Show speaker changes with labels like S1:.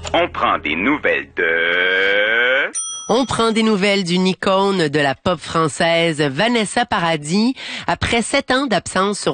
S1: On prend des nouvelles de...
S2: On prend des nouvelles d'une icône de la pop française, Vanessa Paradis, après 7 ans d'absence sur